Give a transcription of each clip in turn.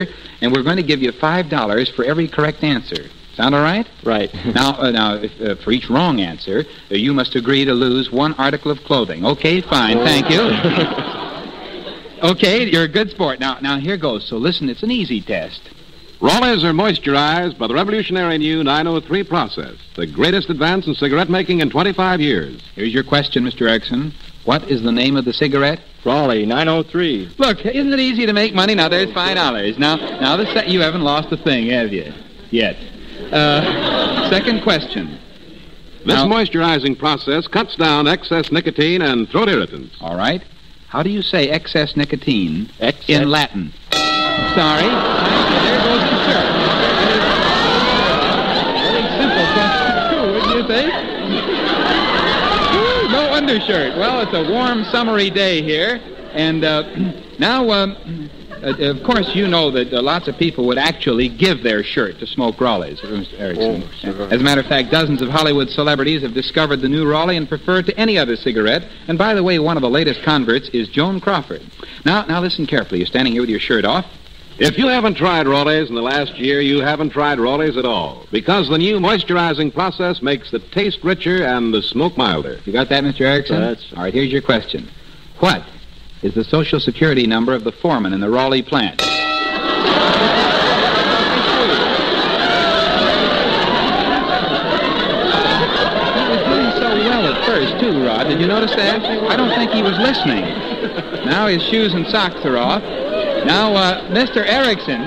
and we're going to give you $5 for every correct answer. Sound all right? Right. Now, for each wrong answer, you must agree to lose one article of clothing. Okay, fine. Thank you. Okay, you're a good sport. Now, here goes. So listen, it's an easy test. Rollers are moisturized by the revolutionary new 903 process, the greatest advance in cigarette making in 25 years. Here's your question, Mr. Erickson. What is the name of the cigarette? Raleigh, 903. Look, isn't it easy to make money? Now, there's $5. Now, you haven't lost a thing, have you? Yet. Second question. This moisturizing process cuts down excess nicotine and throat irritants. All right. How do you say excess nicotine in Latin? Sorry. There goes the shirt. Very simple question, too, wouldn't you think? No undershirt. Well, it's a warm, summery day here. And now, of course, you know that lots of people would actually give their shirt to smoke Raleighs, Mr. Erickson. Oh, sure. As a matter of fact, dozens of Hollywood celebrities have discovered the new Raleigh and prefer it to any other cigarette. And by the way, one of the latest converts is Joan Crawford. Now listen carefully. You're standing here with your shirt off. If you haven't tried Raleighs in the last year, you haven't tried Raleighs at all, because the new moisturizing process makes the taste richer and the smoke milder. You got that, Mr. Erickson? All right, here's your question. What is the Social Security number of the foreman in the Raleigh plant? He was doing so well at first, too, Rod. Did you notice that? I don't think he was listening. Now his shoes and socks are off. Now, Mr. Erickson,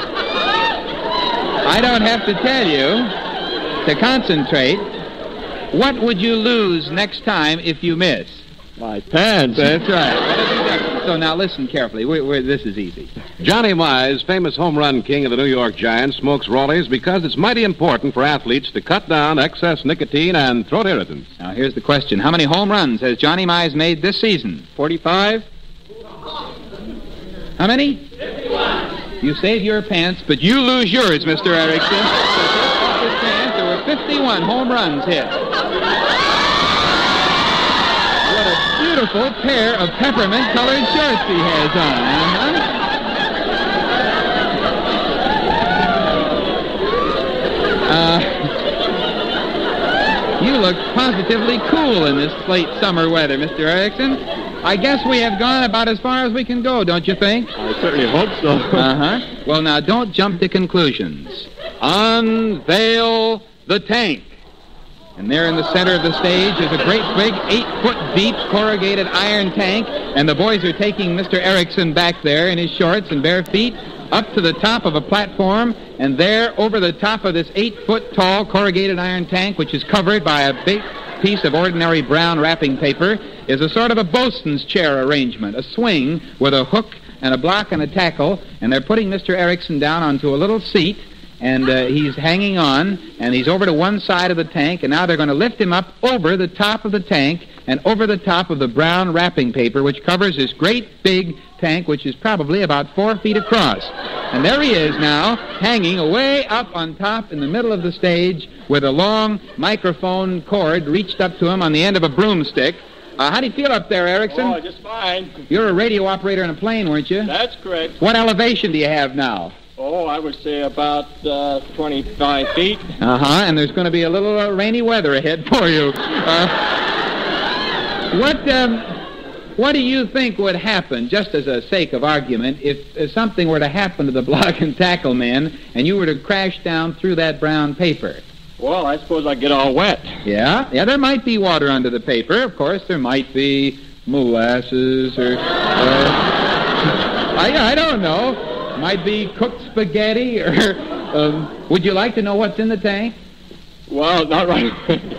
I don't have to tell you to concentrate. What would you lose next time if you miss? My pants. That's right. So now listen carefully. This is easy. Johnny Mize, famous home run king of the New York Giants, smokes Raleighs because it's mighty important for athletes to cut down excess nicotine and throat irritants. Now, here's the question. How many home runs has Johnny Mize made this season? 45? How many? 51. You save your pants, but you lose yours, Mr. Erickson. There were 51 home runs hit. What a beautiful pair of peppermint-colored shorts he has on. You look positively cool in this late summer weather, Mr. Erickson. I guess we have gone about as far as we can go, don't you think? I certainly hope so. Well, now, don't jump to conclusions. Unveil the tank. And there in the center of the stage is a great big 8-foot deep corrugated iron tank, and the boys are taking Mr. Erickson back there in his shorts and bare feet up to the top of a platform, and there over the top of this 8-foot tall corrugated iron tank, which is covered by a big piece of ordinary brown wrapping paper, is a sort of a bosun's chair arrangement, a swing with a hook and a block and a tackle, and they're putting Mr. Erickson down onto a little seat, and he's hanging on, and he's over to one side of the tank, and now they're going to lift him up over the top of the tank and over the top of the brown wrapping paper, which covers this great big tank, which is probably about 4 feet across. And there he is now, hanging away up on top in the middle of the stage with a long microphone cord reached up to him on the end of a broomstick. How do you feel up there, Erickson? Oh, just fine. You're a radio operator in a plane, weren't you? That's correct. What elevation do you have now? Oh, I would say about 25 feet. And there's going to be a little rainy weather ahead for you. What do you think would happen, just as a sake of argument, if something were to happen to the block and tackle men and you were to crash down through that brown paper? Well, I suppose I'd get all wet. Yeah, there might be water under the paper. Of course, there might be molasses or... I don't know. Might be cooked spaghetti or... would you like to know what's in the tank? Well, not right.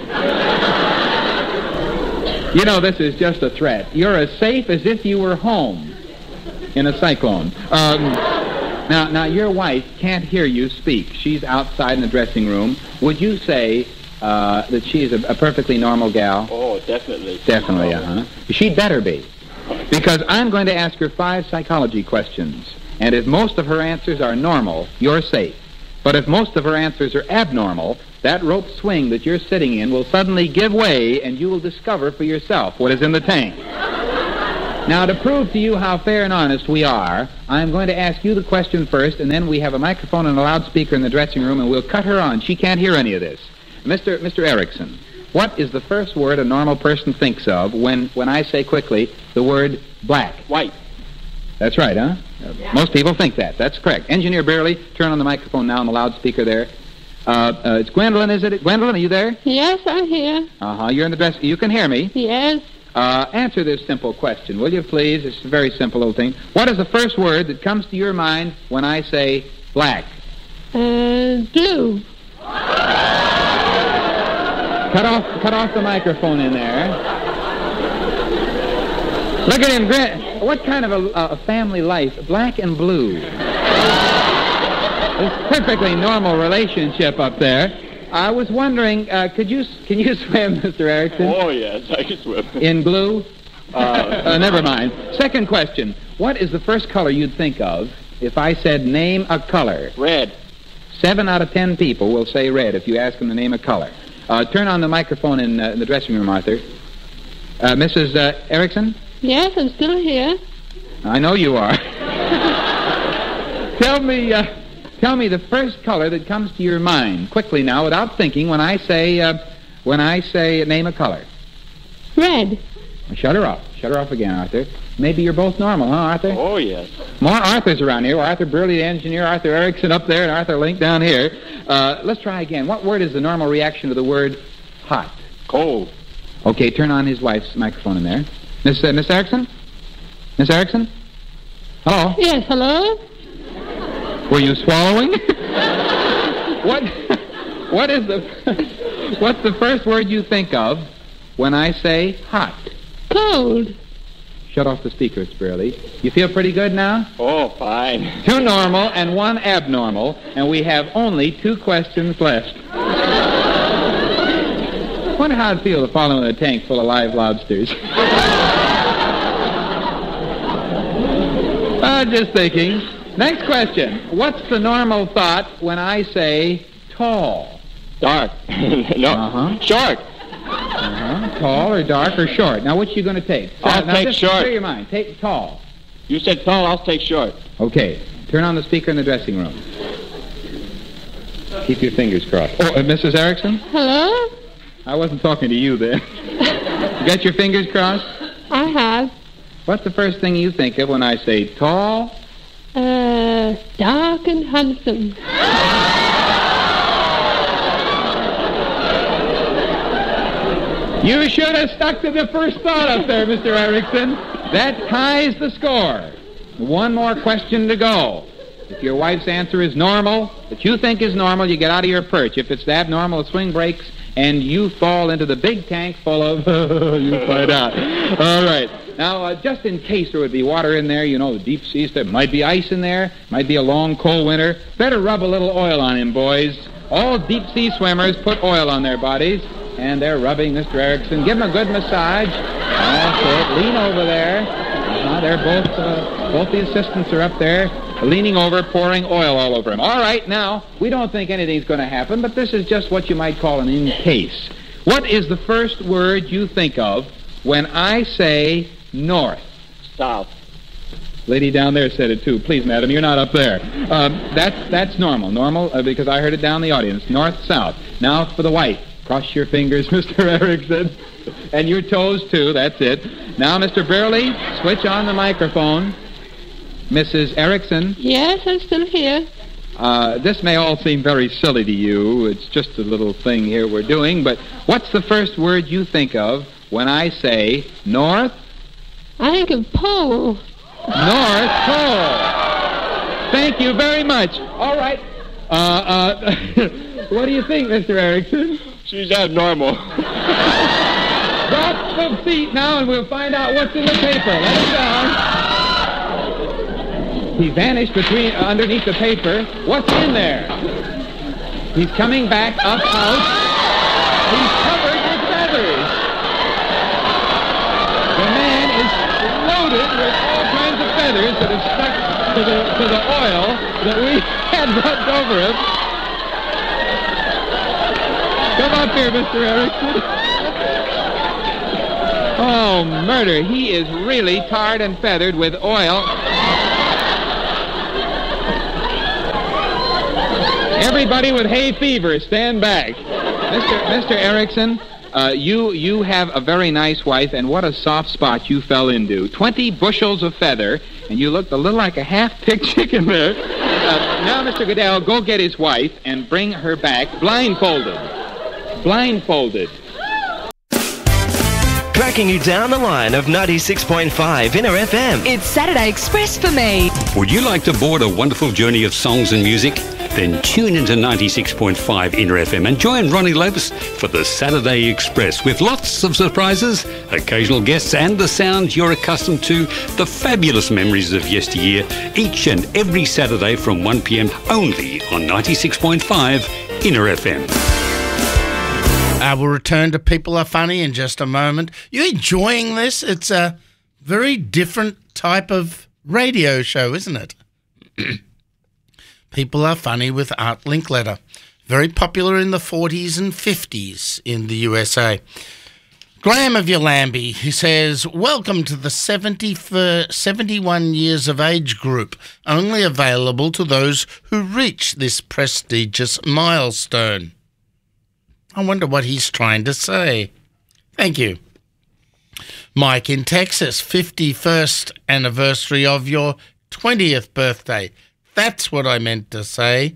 You know, this is just a threat. You're as safe as if you were home in a cyclone. Now, your wife can't hear you speak. She's outside in the dressing room. Would you say that she's a perfectly normal gal? Oh, definitely. Definitely, She'd better be. Because I'm going to ask her 5 psychology questions. And if most of her answers are normal, you're safe. But if most of her answers are abnormal, that rope swing that you're sitting in will suddenly give way, and you will discover for yourself what is in the tank. Now, to prove to you how fair and honest we are, I'm going to ask you the question first, and then we have a microphone and a loudspeaker in the dressing room, and we'll cut her on. She can't hear any of this. Mr. Erickson, what is the first word a normal person thinks of when I say quickly the word black? White. That's right, huh? Most people think that. That's correct. Engineer Burley, turn on the microphone now on the loudspeaker there. It's Gwendolyn, is it? Gwendolyn, are you there? Yes, I'm here. Uh-huh. You're in the dress. You can hear me. Yes. Answer this simple question, will you, please? It's a very simple little thing. What is the first word that comes to your mind when I say black? Blue. Cut off the microphone in there. Look at him grin. What kind of a family life? Black and blue. It's a perfectly normal relationship up there. I was wondering, can you swim, Mr. Erickson? Oh, yes, I can swim. In blue? Never mind. Second question. What is the first color you'd think of if I said name a color? Red. 7 out of 10 people will say red if you ask them to name a color. Turn on the microphone in the dressing room, Arthur. Mrs. Erickson? Yes, I'm still here. I know you are. Tell me the first color that comes to your mind quickly now, without thinking. When I say name a color. Red. Shut her off. Shut her off again, Arthur. Maybe you're both normal, huh, Arthur? Oh, yes. More Arthurs around here. Arthur Burley, the engineer, Arthur Erickson up there, and Arthur Link down here. Let's try again. What word is the normal reaction to the word hot? Cold. Okay, turn on his wife's microphone in there. Miss Erickson? Miss Erickson? Hello? Yes, hello? Were you swallowing? What's the first word you think of when I say hot? Cold. Shut off the speaker, it's Burley. You feel pretty good now? Oh, fine. 2 normal and 1 abnormal, and we have only 2 questions left. Wonder how it'd feel to fall into a tank full of live lobsters. Just thinking. Next question. What's the normal thought when I say tall? Dark. No. Uh-huh. Short. Uh-huh. Tall or dark or short. Now, which are you going to take? I'll take just short. Clear your mind. Take tall. You said tall, I'll take short. Okay. Turn on the speaker in the dressing room. Keep your fingers crossed. Oh, Mrs. Erickson? Hello? I wasn't talking to you then. You got your fingers crossed? I have. What's the first thing you think of when I say tall? Dark and handsome. You should have stuck to the first thought up there, Mr. Erickson. That ties the score. 1 more question to go. If your wife's answer is normal, that you think is normal, you get out of your perch. If it's abnormal, the swing breaks, and you fall into the big tank full of... you find out. All right. Now, just in case there would be water in there, you know, the deep seas, there might be ice in there, might be a long, cold winter. Better rub a little oil on him, boys. All deep-sea swimmers put oil on their bodies, and they're rubbing Mr. Erickson. Give him a good massage. That's it. Lean over there. They're both the assistants are up there, leaning over, pouring oil all over him. All right, now, we don't think anything's going to happen, but this is just what you might call an in case. What is the first word you think of when I say north? South. Lady down there said it too. Please, madam, you're not up there. That's normal. Normal, because I heard it down the audience. North, south. Now for the white. Cross your fingers, Mr. Erickson. And your toes, too. That's it. Now, Mr. Burley, switch on the microphone. Mrs. Erickson. Yes, I'm still here. This may all seem very silly to you. It's just a little thing here we're doing. But what's the first word you think of when I say north? I think of pole. North Pole. Thank you very much. All right. What do you think, Mr. Erickson? She's abnormal. Drop the seat now, and we'll find out what's in the paper. Let him down. He vanished underneath the paper. What's in there? He's coming back up out. He's covered with feathers. The man is loaded with all kinds of feathers that have stuck to the oil that we had rubbed over him. Come up here, Mr. Erickson. Oh, murder. He is really tarred and feathered with oil. Everybody with hay fever, stand back. Mr. Erickson, you have a very nice wife, and what a soft spot you fell into. 20 bushels of feather, and you looked a little like a half-picked chicken there. Now, Mr. Goodell, go get his wife and bring her back blindfolded. Blindfolded. Tracking you down the line of 96.5 Inner FM. It's Saturday Express for me. Would you like to board a wonderful journey of songs and music? Then tune into 96.5 Inner FM and join Ronnie Lopes for the Saturday Express with lots of surprises, occasional guests and the sounds you're accustomed to, the fabulous memories of yesteryear, each and every Saturday from 1 p.m. only on 96.5 Inner FM. I will return to People Are Funny in just a moment. You enjoying this? It's a very different type of radio show, isn't it? People Are Funny with Art Linkletter. Very popular in the 40s and 50s in the USA. Graham of Yallambie, he says, welcome to the 71 years of age group, only available to those who reach this prestigious milestone. I wonder what he's trying to say. Thank you. Mike in Texas, 51st anniversary of your 20th birthday. That's what I meant to say.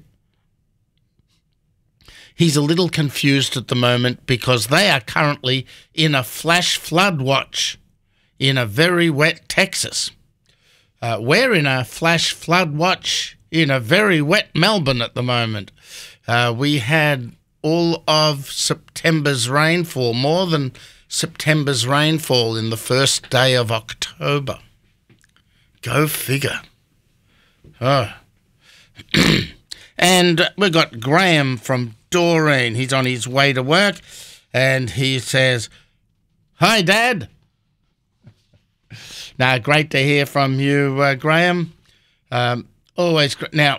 He's a little confused at the moment because they are currently in a flash flood watch in a very wet Texas. We're in a flash flood watch in a very wet Melbourne at the moment. We had all of September's rainfall, more than September's rainfall in the first day of October. Go figure. Oh. And we've got Graham from Doreen. He's on his way to work, and he says, hi, Dad. Now, great to hear from you, Graham. Always. Now,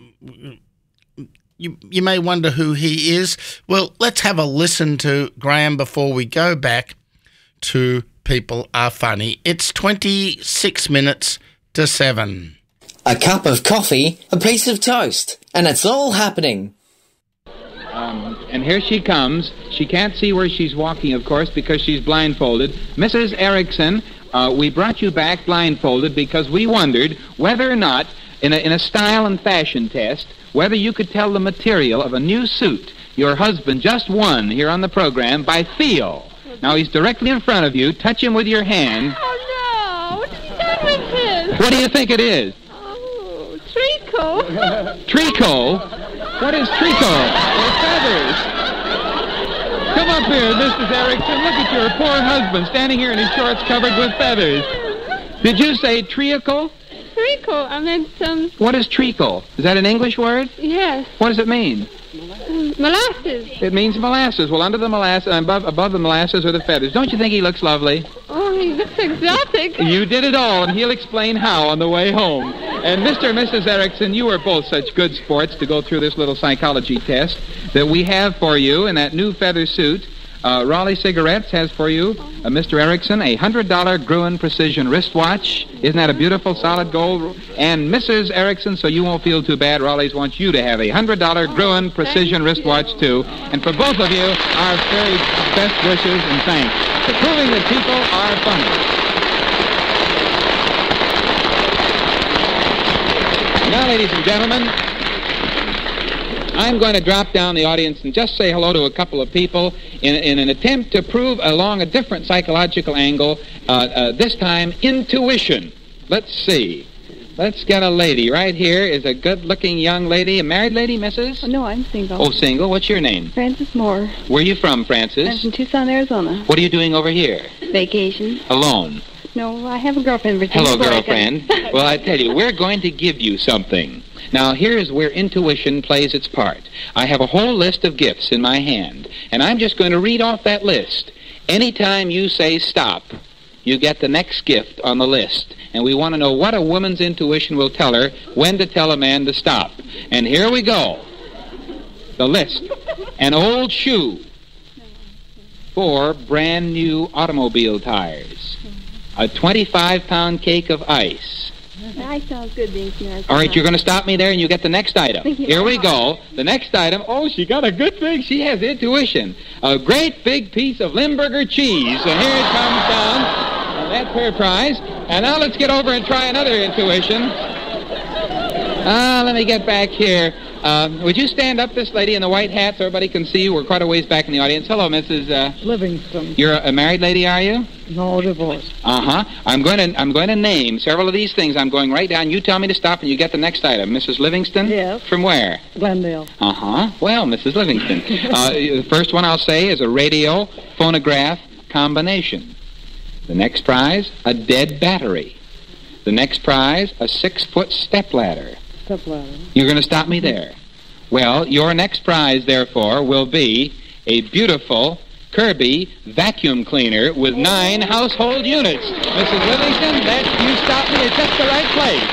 you may wonder who he is. Well, let's have a listen to Graham before we go back to People Are Funny. It's 26 minutes to 7. A cup of coffee, a piece of toast, and it's all happening. And here she comes. She can't see where she's walking, of course, because she's blindfolded. Mrs. Erickson, we brought you back blindfolded because we wondered whether or not, in a style and fashion test, whether you could tell the material of a new suit your husband just won here on the program by feel. Now, he's directly in front of you. Touch him with your hand. Oh, no. What have you done with him? What do you think it is? Oh, treacle. Treacle? What is treacle? They're feathers. Come up here, Mrs. Erickson. Look at your poor husband standing here in his shorts covered with feathers. Did you say treacle? Treacle. I meant some... What is treacle? Is that an English word? Yes. What does it mean? Molasses. It means molasses. Well, under the molasses, above the molasses are the feathers. Don't you think he looks lovely? Oh, he looks exotic. You did it all, and he'll explain how on the way home. And Mr. and Mrs. Erickson, you are both such good sports to go through this little psychology test that we have for you in that new feather suit. Raleigh Cigarettes has for you, Mr. Erickson, a $100 Gruen Precision wristwatch. Isn't that a beautiful solid gold? And Mrs. Erickson, so you won't feel too bad, Raleigh's wants you to have a $100 Gruen Precision wristwatch, too. And for both of you, our very best wishes and thanks for proving that people are funny. Now, ladies and gentlemen, I'm going to drop down the audience and just say hello to a couple of people in an attempt to prove along a different psychological angle, this time intuition. Let's see. Let's get a lady. Right here is a good-looking young lady. A married lady, Mrs.? No, I'm single. Oh, single. What's your name? Frances Moore. Where are you from, Frances? I'm from Tucson, Arizona. What are you doing over here? Vacation. Alone? No, I have a girlfriend. Virginia. Hello, girlfriend. Well, I tell you, we're going to give you something. Now, here's where intuition plays its part. I have a whole list of gifts in my hand, and I'm just going to read off that list. Anytime you say stop, you get the next gift on the list. And we want to know what a woman's intuition will tell her when to tell a man to stop. And here we go. The list. An old shoe. 4 brand new automobile tires, a 25-pound cake of ice. That sounds good, Dinky. All right, you're going to stop me there, and you get the next item. Thank you. Here we go. The next item. Oh, she got a good thing. She has intuition. A great big piece of Limburger cheese. And here it comes down. That's her prize. And now let's get over and try another intuition. Let me get back here. Would you stand up, this lady in the white hat, so everybody can see you? We're quite a ways back in the audience. Hello, Mrs. Livingston. You're a married lady, are you? No, divorced. Uh-huh. I'm going to name several of these things. I'm going right down. You tell me to stop, and you get the next item. Mrs. Livingston? Yes. From where? Glendale. Uh-huh. Well, Mrs. Livingston. The first one I'll say is a radio-phonograph combination. The next prize, a dead battery. The next prize, a 6-foot stepladder. You're going to stop me there. Well, your next prize, therefore, will be a beautiful Kirby vacuum cleaner with 9 household units. Mrs. Livingston, you stopped me at just the right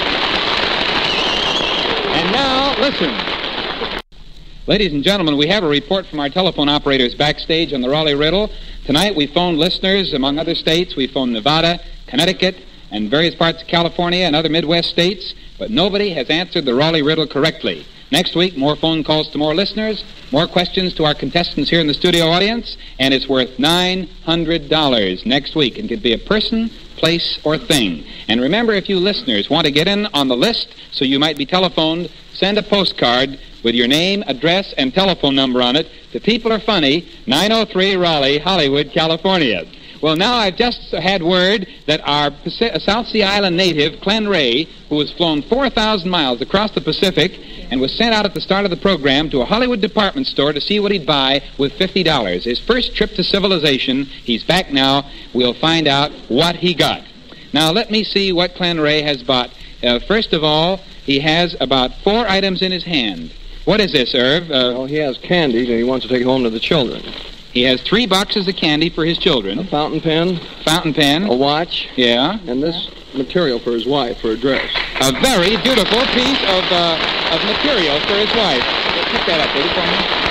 place. And now, listen. Ladies and gentlemen, we have a report from our telephone operators backstage on the Raleigh Riddle. Tonight we phoned listeners among other states. We phoned Nevada, Connecticut, and various parts of California and other Midwest states, but nobody has answered the Raleigh Riddle correctly. Next week, more phone calls to more listeners, more questions to our contestants here in the studio audience, and it's worth $900 next week. It could be a person, place, or thing. And remember, if you listeners want to get in on the list so you might be telephoned, send a postcard with your name, address, and telephone number on it to People Are Funny, 903 Raleigh, Hollywood, California. Well, now I've just had word that our South Sea Island native, Glenn Ray, who has flown 4,000 miles across the Pacific and was sent out at the start of the program to a Hollywood department store to see what he'd buy with $50. His first trip to civilization. He's back now. We'll find out what he got. Now, let me see what Glenn Ray has bought. First of all, he has about 4 items in his hand. What is this, Irv? He has candy that he wants to take home to the children. He has 3 boxes of candy for his children. A fountain pen. Fountain pen. A watch. Yeah. And this material for his wife, for a dress. A very beautiful piece of material for his wife. Pick that up, will you, for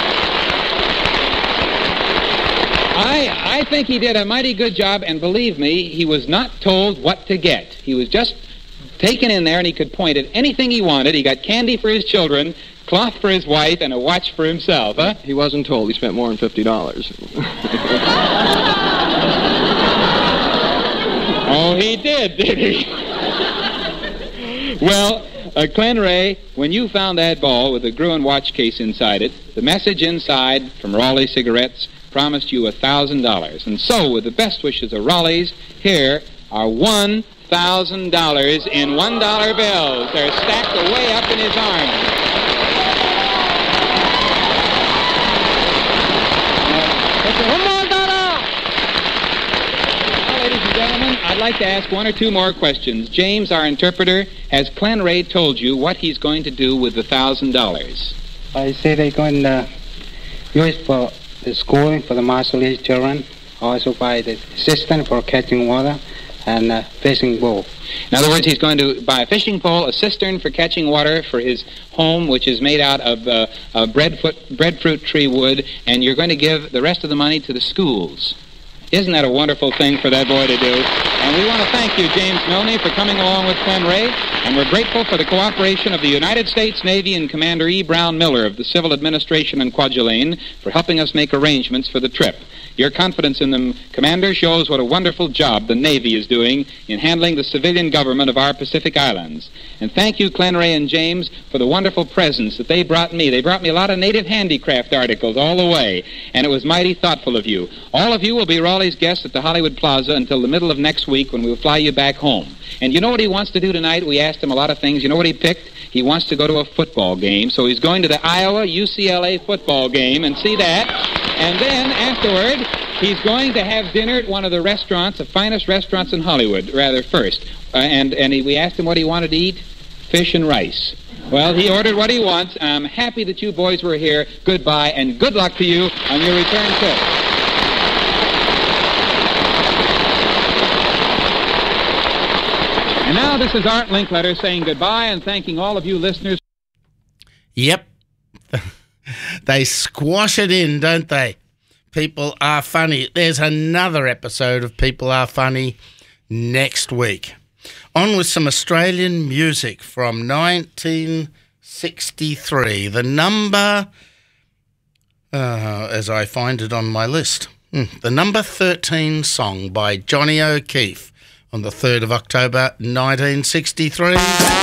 me? I think he did a mighty good job, and believe me, he was not told what to get. He was just taken in there, and he could point at anything he wanted. He got candy for his children, cloth for his wife, and a watch for himself, huh? He wasn't told. He spent more than $50. Oh, he did he? Well, Glenn Ray, when you found that ball with the Gruen watch case inside it, the message inside from Raleigh Cigarettes promised you $1,000. And so, with the best wishes of Raleigh's, here are $1,000 in $1 bills. They're stacked way up in his arms. I'd like to ask 1 or 2 more questions. James, our interpreter, has Glenn Ray told you what he's going to do with the $1,000? I say they're going to use for the schooling for the Marshallese children, also buy the cistern for catching water, and a fishing pole. In other words, he's going to buy a fishing pole, a cistern for catching water for his home, which is made out of breadfruit tree wood, and you're going to give the rest of the money to the schools. Isn't that a wonderful thing for that boy to do? And we want to thank you, James Milne, for coming along with Glenn Ray, and we're grateful for the cooperation of the United States Navy and Commander E. Brown Miller of the Civil Administration in Kwajalein for helping us make arrangements for the trip. Your confidence in them, Commander, shows what a wonderful job the Navy is doing in handling the civilian government of our Pacific Islands. And thank you, Glenn Ray and James, for the wonderful presents that they brought me. They brought me a lot of native handicraft articles all the way, and it was mighty thoughtful of you. All of you will be Raleigh's guests at the Hollywood Plaza until the middle of next week when we'll fly you back home. And you know what he wants to do tonight? We asked him a lot of things. You know what he picked? He wants to go to a football game, so he's going to the Iowa-UCLA football game and see that. And then, afterward, he's going to have dinner at one of the restaurants, the finest restaurants in Hollywood, first. We asked him what he wanted to eat. Fish and rice. Well, he ordered what he wants. I'm happy that you boys were here. Goodbye, and good luck to you on your return trip. And now this is Art Linkletter saying goodbye and thanking all of you listeners. Yep. They squash it in, don't they? People Are Funny. There's another episode of People Are Funny next week. On with some Australian music from 1963. The number, as I find it on my list, the number 13 song by Johnny O'Keefe on the 3rd of October, 1963.